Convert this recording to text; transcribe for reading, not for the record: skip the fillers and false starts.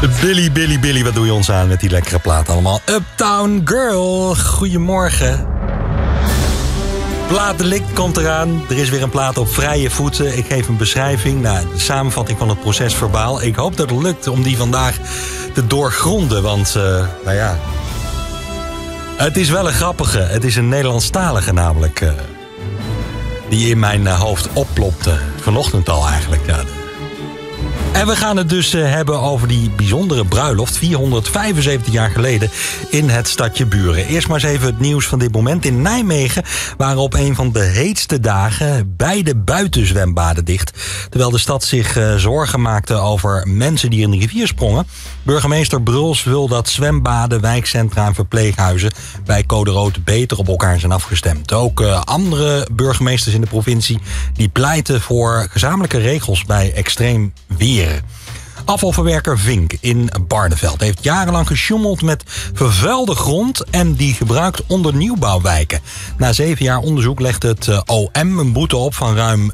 Billy, wat doe je ons aan met die lekkere plaat allemaal? Uptown Girl, goedemorgen. Plaatdelict komt eraan. Er is weer een plaat op vrije voeten. Ik geef een beschrijving, de samenvatting van het proces verbaal. Ik hoop dat het lukt om die vandaag te doorgronden. Want, het is wel een grappige. Het is een Nederlandstalige namelijk. Die in mijn hoofd opplopte. Vanochtend al eigenlijk, ja. En we gaan het dus hebben over die bijzondere bruiloft 475 jaar geleden in het stadje Buren. Eerst maar eens even het nieuws van dit moment. In Nijmegen waren op een van de heetste dagen beide buitenzwembaden dicht. Terwijl de stad zich zorgen maakte over mensen die in de rivier sprongen. Burgemeester Bruls wil dat zwembaden, wijkcentra en verpleeghuizen bij Code Rood beter op elkaar zijn afgestemd. Ook andere burgemeesters in de provincie die pleiten voor gezamenlijke regels bij extreem weer. Afvalverwerker Vink in Barneveld heeft jarenlang gesjoemeld met vervuilde grond en die gebruikt onder nieuwbouwwijken. Na 7 jaar onderzoek legt het OM een boete op van ruim